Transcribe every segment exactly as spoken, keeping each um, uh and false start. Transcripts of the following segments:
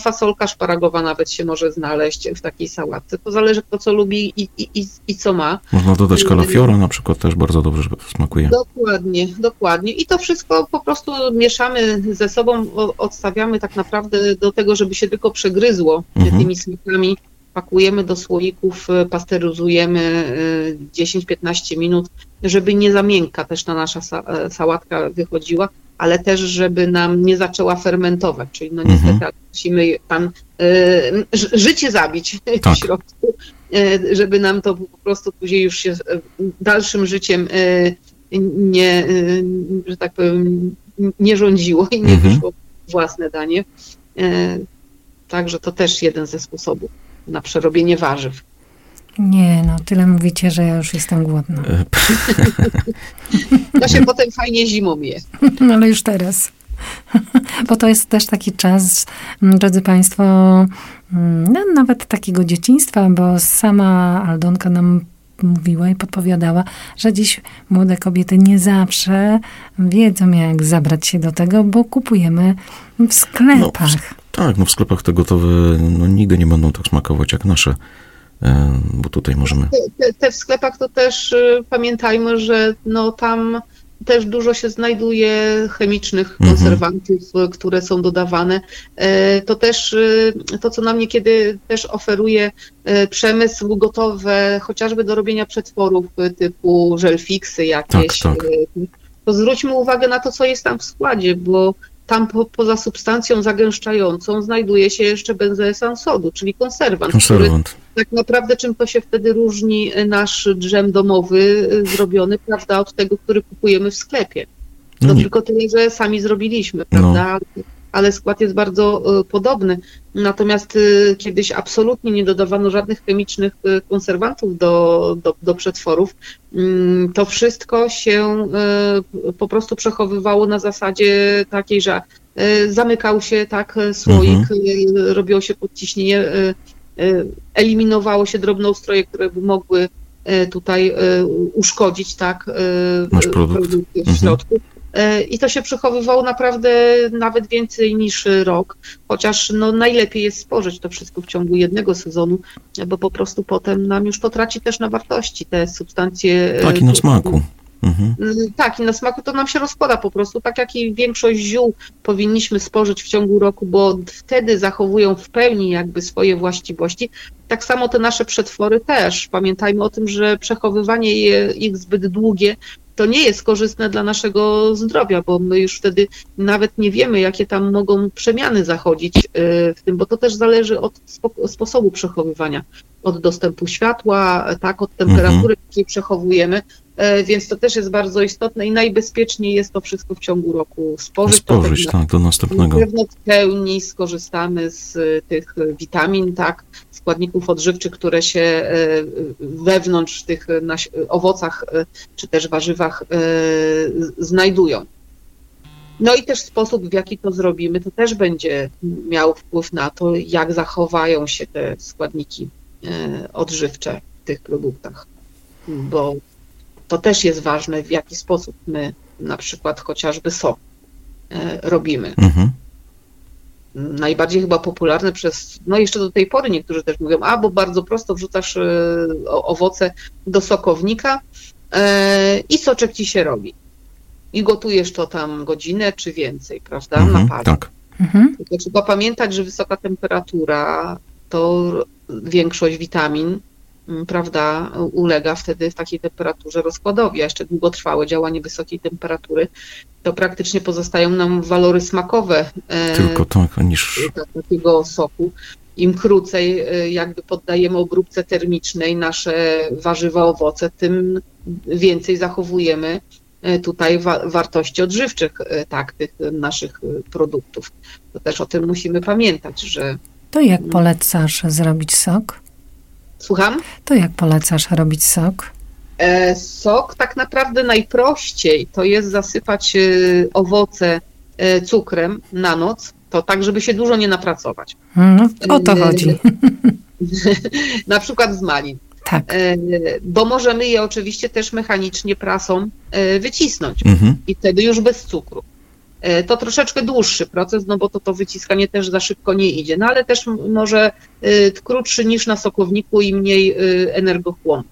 fasolka szparagowa nawet się może znaleźć w takiej sałatce. To zależy, kto co lubi i, i, i, i co ma. Można dodać kalafiora na przykład, też bardzo dobrze smakuje. Dokładnie, dokładnie. I to wszystko po prostu mieszamy ze sobą, odstawiamy tak naprawdę do tego, żeby się tylko przegryzło mhm. tymi smakami. Pakujemy do słoików, pasteryzujemy dziesięć do piętnastu minut, żeby nie za miękka też ta nasza sałatka wychodziła, ale też, żeby nam nie zaczęła fermentować, czyli no niestety mhm. musimy tam y, życie zabić tak. w środku, y, żeby nam to po prostu później już się dalszym życiem y, nie, y, że tak powiem, nie rządziło i nie mhm. wyszło własne danie. Y, także to też jeden ze sposobów na przerobienie warzyw. Nie, no tyle mówicie, że ja już jestem głodna. To się potem fajnie zimą je. No ale już teraz. Bo to jest też taki czas, drodzy Państwo, no, nawet takiego dzieciństwa, bo sama Aldonka nam mówiła i podpowiadała, że dziś młode kobiety nie zawsze wiedzą, jak zabrać się do tego, bo kupujemy w sklepach. No, w, tak, no w sklepach te gotowe no, nigdy nie będą tak smakować jak nasze. Bo tutaj możemy... Te, te w sklepach to też y, pamiętajmy, że no tam też dużo się znajduje chemicznych konserwantów, mhm. które są dodawane. Y, to też y, to, co nam niekiedy też oferuje y, przemysł gotowe, chociażby do robienia przetworów y, typu żelfiksy jakieś. Tak, tak. Y, to zwróćmy uwagę na to, co jest tam w składzie, bo tam po, poza substancją zagęszczającą znajduje się jeszcze benzoesan sodu, czyli konserwant, konserwant. który tak naprawdę czym to się wtedy różni nasz dżem domowy zrobiony, prawda, od tego, który kupujemy w sklepie. To no tylko tyle, że sami zrobiliśmy, prawda, no. ale skład jest bardzo y, podobny. Natomiast y, kiedyś absolutnie nie dodawano żadnych chemicznych y, konserwantów do, do, do przetworów. Y, to wszystko się y, po prostu przechowywało na zasadzie takiej, że y, zamykał się tak słoik, mhm. y, robiło się podciśnienie, y, y, eliminowało się drobnoustroje, które by mogły y, tutaj y, uszkodzić tak y, produkty w mhm. środku. I to się przechowywało naprawdę nawet więcej niż rok, chociaż no najlepiej jest spożyć to wszystko w ciągu jednego sezonu, bo po prostu potem nam już to traci też na wartości, te substancje. Tak, i na smaku. Mhm. Tak, i na smaku to nam się rozkłada po prostu, tak jak i większość ziół powinniśmy spożyć w ciągu roku, bo wtedy zachowują w pełni jakby swoje właściwości. Tak samo te nasze przetwory też. Pamiętajmy o tym, że przechowywanie je, ich zbyt długie to nie jest korzystne dla naszego zdrowia, bo my już wtedy nawet nie wiemy, jakie tam mogą przemiany zachodzić w tym, bo to też zależy od spo- sposobu przechowywania, od dostępu światła, tak, od temperatury, mhm. jakiej przechowujemy, więc to też jest bardzo istotne i najbezpieczniej jest to wszystko w ciągu roku spożyć. Spożyć, tak, do następnego. Na pewno w pełni skorzystamy z tych witamin, tak, składników odżywczych, które się wewnątrz tych owocach czy też warzywach znajdują. No i też sposób, w jaki to zrobimy, to też będzie miał wpływ na to, jak zachowają się te składniki odżywcze w tych produktach, bo to też jest ważne, w jaki sposób my na przykład chociażby sok robimy. Mhm. Najbardziej chyba popularne przez, no jeszcze do tej pory niektórzy też mówią, a bo bardzo prosto wrzucasz owoce do sokownika i soczek ci się robi. I gotujesz to tam godzinę czy więcej, prawda, mhm, na parze. Tak. Mhm. Tylko trzeba pamiętać, że wysoka temperatura to większość witamin, prawda, ulega wtedy w takiej temperaturze rozkładowi, a jeszcze długotrwałe działanie wysokiej temperatury, to praktycznie pozostają nam walory smakowe Tylko tak, niż... takiego soku. Im krócej jakby poddajemy obróbce termicznej nasze warzywa, owoce, tym więcej zachowujemy tutaj wa- wartości odżywczych tak, tych naszych produktów. To też o tym musimy pamiętać, że... To jak polecasz zrobić sok? Słucham? To jak polecasz robić sok? E, sok tak naprawdę najprościej to jest zasypać e, owoce e, cukrem na noc, to tak, żeby się dużo nie napracować. No, o to chodzi. Na przykład z malin. Tak. E, bo możemy je oczywiście też mechanicznie prasą e, wycisnąć Mhm. i wtedy już bez cukru. To troszeczkę dłuższy proces, no bo to, to wyciskanie też za szybko nie idzie, no ale też może krótszy niż na sokowniku i mniej energochłonny.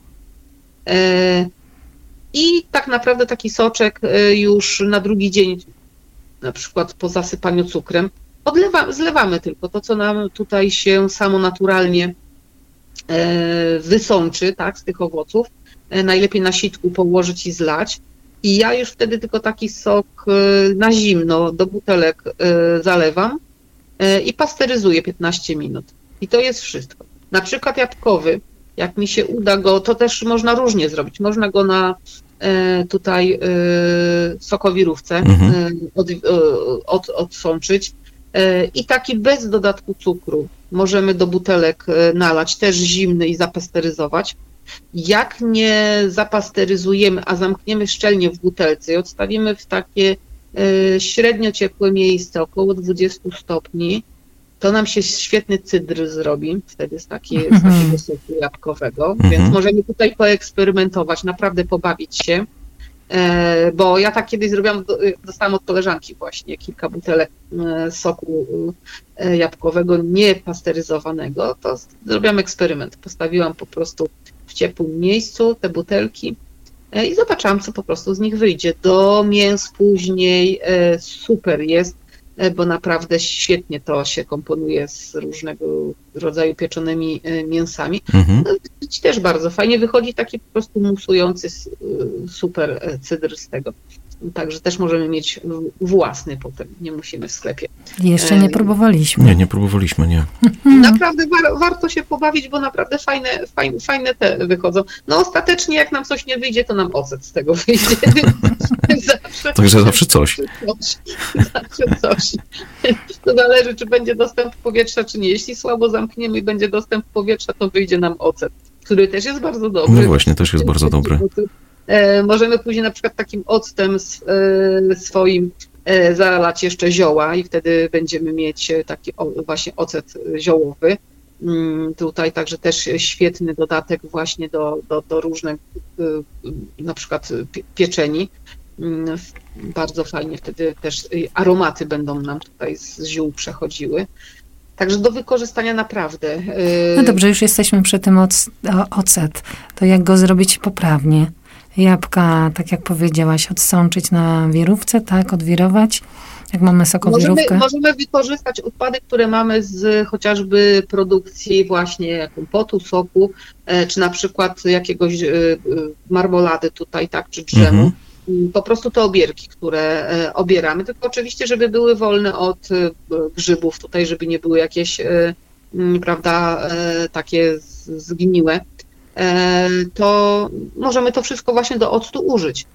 I tak naprawdę taki soczek już na drugi dzień, na przykład po zasypaniu cukrem, odlewa, zlewamy tylko to, co nam tutaj się samo naturalnie wysączy, tak, z tych owoców. Najlepiej na sitku położyć i zlać. I ja już wtedy tylko taki sok na zimno do butelek zalewam i pasteryzuję piętnaście minut. I to jest wszystko. Na przykład jabłkowy, jak mi się uda go, to też można różnie zrobić. Można go na tutaj sokowirówce mhm. od, od, odsączyć i taki bez dodatku cukru możemy do butelek nalać, też zimny i zapasteryzować. Jak nie zapasteryzujemy, a zamkniemy szczelnie w butelce i odstawimy w takie średnio ciepłe miejsce, około dwadzieścia stopni, to nam się świetny cydr zrobi wtedy z, takie, z takiego soku jabłkowego, mhm. więc możemy tutaj poeksperymentować, naprawdę pobawić się, bo ja tak kiedyś zrobiłam, dostałam od koleżanki właśnie kilka butelek soku jabłkowego niepasteryzowanego, to zrobiłam eksperyment, postawiłam po prostu w ciepłym miejscu te butelki i zobaczyłam, co po prostu z nich wyjdzie. Do mięs później super jest, bo naprawdę świetnie to się komponuje z różnego rodzaju pieczonymi mięsami. Mhm. No, też bardzo fajnie wychodzi taki po prostu musujący super cydr z tego. Także też możemy mieć własny potem, nie musimy w sklepie. Jeszcze nie próbowaliśmy. Nie, nie próbowaliśmy, nie. Naprawdę war, warto się pobawić, bo naprawdę fajne, fajne, fajne te wychodzą. No ostatecznie jak nam coś nie wyjdzie, to nam ocet z tego wyjdzie. zawsze, Także zawsze coś. coś. Zawsze coś. To zależy, czy będzie dostęp powietrza, czy nie. Jeśli słabo zamkniemy i będzie dostęp powietrza, to wyjdzie nam ocet, który też jest bardzo dobry. No właśnie, też jest bardzo dobry. Możemy później na przykład takim octem swoim zalać jeszcze zioła i wtedy będziemy mieć taki właśnie ocet ziołowy. Tutaj także też świetny dodatek właśnie do, do, do różnych na przykład pieczeni. Bardzo fajnie wtedy też aromaty będą nam tutaj z ziół przechodziły. Także do wykorzystania naprawdę. No dobrze, już jesteśmy przy tym oc, ocet. To jak go zrobić poprawnie? Jabłka, tak jak powiedziałaś, odsączyć na wirówce, tak, odwirować, jak mamy sokowirówkę. Możemy, możemy wykorzystać odpady, które mamy z chociażby produkcji właśnie kompotu, soku, czy na przykład jakiegoś marmolady tutaj, tak, czy drzemu. Mhm. Po prostu te obierki, które obieramy, tylko oczywiście, żeby były wolne od grzybów tutaj, żeby nie były jakieś, prawda, takie zgniłe. To możemy to wszystko właśnie do octu użyć.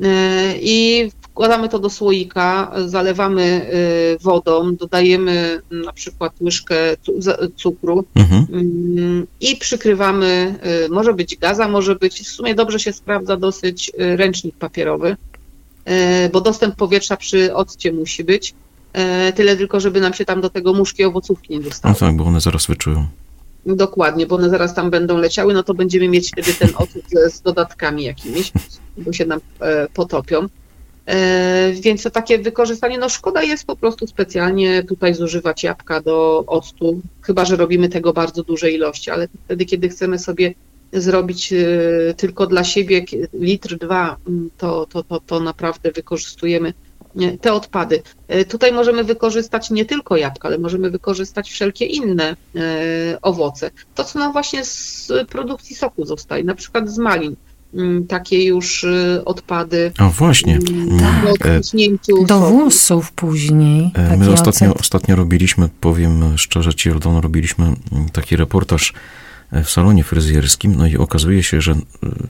I wkładamy to do słoika, zalewamy wodą, dodajemy na przykład łyżkę cukru mhm. i przykrywamy, może być gaza, może być, w sumie dobrze się sprawdza dosyć ręcznik papierowy, bo dostęp powietrza przy occie musi być, tyle tylko, żeby nam się tam do tego muszki owocówki nie dostały. No tak, bo one zaraz wyczują. Dokładnie, bo one zaraz tam będą leciały, no to będziemy mieć wtedy ten ocet z dodatkami jakimiś, bo się nam e, potopią. E, więc to takie wykorzystanie, no szkoda jest po prostu specjalnie tutaj zużywać jabłka do octu, chyba że robimy tego bardzo duże ilości, ale wtedy, kiedy chcemy sobie zrobić e, tylko dla siebie litr, dwa, to, to, to, to naprawdę wykorzystujemy te odpady. Tutaj możemy wykorzystać nie tylko jabłka, ale możemy wykorzystać wszelkie inne owoce. To, co nam właśnie z produkcji soku zostaje, na przykład z malin. Takie już odpady. A właśnie. Tak. Do włosów później. My ostatnio, ostatnio robiliśmy, powiem szczerze ci, Aldono, robiliśmy taki reportaż w salonie fryzjerskim, no i okazuje się, że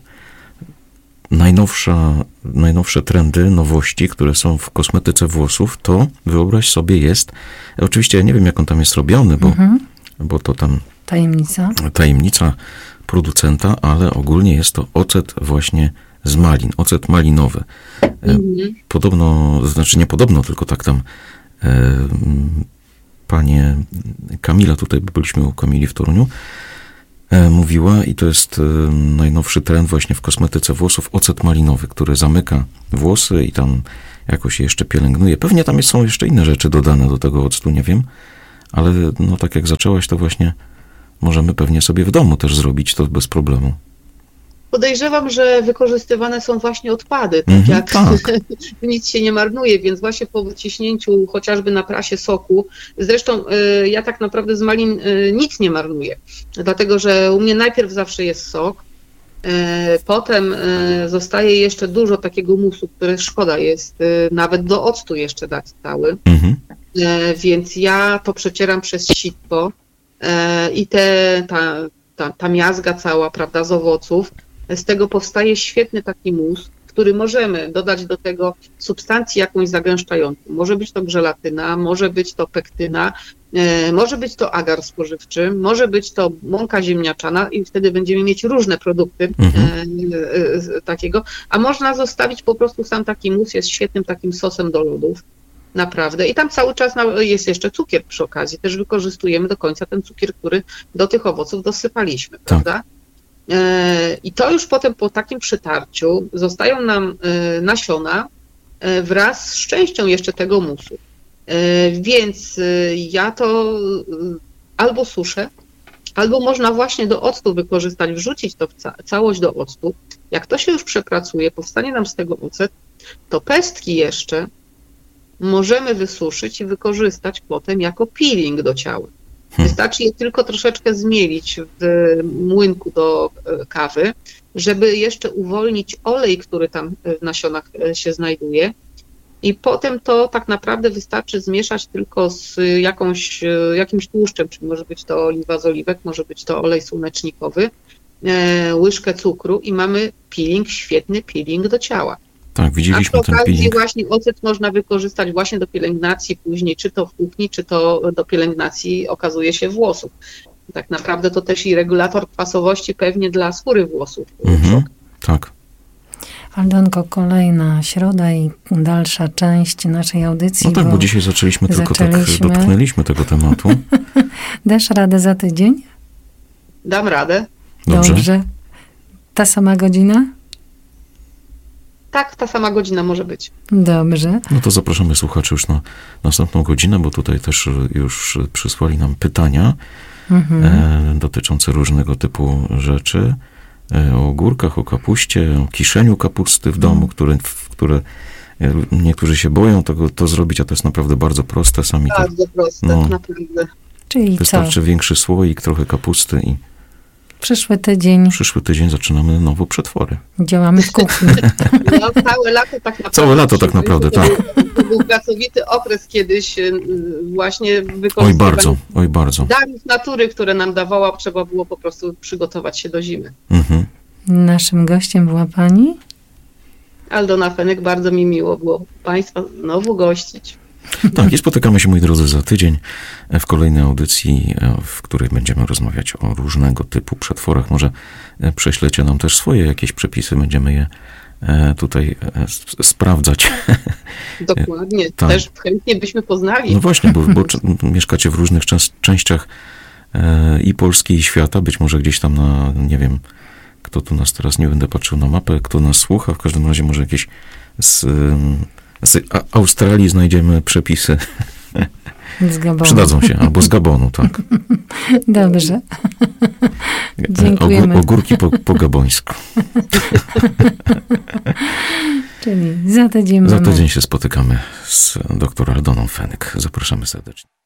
Najnowsza, najnowsze trendy, nowości, które są w kosmetyce włosów, to wyobraź sobie jest, oczywiście ja nie wiem, jak on tam jest robiony, bo, mhm. bo to tam tajemnica. tajemnica producenta, ale ogólnie jest to ocet właśnie z malin, ocet malinowy. Mhm. Podobno, znaczy nie podobno, tylko tak tam e, panie Kamila, tutaj byliśmy u Kamili w Toruniu, mówiła, i to jest najnowszy trend właśnie w kosmetyce włosów, ocet malinowy, który zamyka włosy i tam jakoś je jeszcze pielęgnuje. Pewnie tam są jeszcze inne rzeczy dodane do tego octu, nie wiem, ale no tak jak zaczęłaś, to właśnie możemy pewnie sobie w domu też zrobić to bez problemu. Podejrzewam, że wykorzystywane są właśnie odpady, tak mhm, jak tak. nic się nie marnuje, więc właśnie po wyciśnięciu chociażby na prasie soku, zresztą y, ja tak naprawdę z malin y, nic nie marnuję, dlatego że u mnie najpierw zawsze jest sok, y, potem y, zostaje jeszcze dużo takiego musu, który szkoda jest y, nawet do octu jeszcze dać cały, mhm. y, więc ja to przecieram przez sitko y, i te, ta, ta, ta miazga cała, prawda, z owoców. Z tego powstaje świetny taki mus, który możemy dodać do tego substancji jakąś zagęszczającą. Może być to żelatyna, może być to pektyna, e, może być to agar spożywczy, może być to mąka ziemniaczana i wtedy będziemy mieć różne produkty mhm. e, e, takiego, a można zostawić po prostu sam taki mus, jest świetnym takim sosem do lodów. Naprawdę. I tam cały czas jest jeszcze cukier przy okazji. Też wykorzystujemy do końca ten cukier, który do tych owoców dosypaliśmy, tak. prawda? I to już potem po takim przytarciu zostają nam nasiona wraz z częścią jeszcze tego musu. Więc ja to albo suszę, albo można właśnie do octu wykorzystać, wrzucić to w ca- całość do octu. Jak to się już przepracuje, powstanie nam z tego ocet, to pestki jeszcze możemy wysuszyć i wykorzystać potem jako peeling do ciała. Wystarczy je tylko troszeczkę zmielić w młynku do kawy, żeby jeszcze uwolnić olej, który tam w nasionach się znajduje. I potem to tak naprawdę wystarczy zmieszać tylko z jakąś, jakimś tłuszczem, czyli może być to oliwa z oliwek, może być to olej słonecznikowy, łyżkę cukru i mamy peeling, świetny peeling do ciała. Tak, widzieliśmy A przy okazji ten peeling. właśnie ocet można wykorzystać właśnie do pielęgnacji później, czy to w kuchni, czy to do pielęgnacji okazuje się włosów. Tak naprawdę to też i regulator kwasowości pewnie dla skóry włosów. Mhm, tak. Aldonko, kolejna środa i dalsza część naszej audycji. No tak, bo, bo dzisiaj zaczęliśmy, tylko zaczęliśmy. tak dotknęliśmy tego tematu. Dasz radę za tydzień? Dam radę. Dobrze. Dobrze. Ta sama godzina? Tak, ta sama godzina może być. Dobrze. No to zapraszamy słuchaczy już na następną godzinę, bo tutaj też już przysłali nam pytania mhm. e, dotyczące różnego typu rzeczy. E, o ogórkach, o kapuście, o kiszeniu kapusty w domu, mhm. które, w, które niektórzy się boją tego to zrobić, a to jest naprawdę bardzo proste. Sami bardzo to, proste, no, naprawdę. Czyli wystarczy co? większy słoik, trochę kapusty i Przyszły tydzień. Przyszły tydzień zaczynamy nowo przetwory. Działamy w kuchni. No, całe lato tak naprawdę. Całe lato tak naprawdę, to tak. Był, to był pracowity okres kiedyś właśnie wykorzystywania. Oj bardzo, oj bardzo. Darów natury, które nam dawała, trzeba było po prostu przygotować się do zimy. Mhm. Naszym gościem była pani? Aldona Fenyk, bardzo mi miło było Państwa znowu gościć. Tak, i spotykamy się, moi drodzy, za tydzień w kolejnej audycji, w której będziemy rozmawiać o różnego typu przetworach. Może prześlecie nam też swoje jakieś przepisy, będziemy je tutaj sprawdzać. Dokładnie, tak. Też chętnie byśmy poznali. No właśnie, bo, bo mieszkacie w różnych częściach i Polski, i świata, być może gdzieś tam na, nie wiem, kto tu nas teraz, nie będę patrzył na mapę, kto nas słucha, w każdym razie może jakieś z, z Australii znajdziemy przepisy. Z Gabonu. Przydadzą się, albo z Gabonu, tak. Dobrze. Dziękujemy. Ogórki po, po gabońsku. Czyli za tydzień Za mamy... tydzień się spotykamy z doktor Aldoną Fenyk. Zapraszamy serdecznie.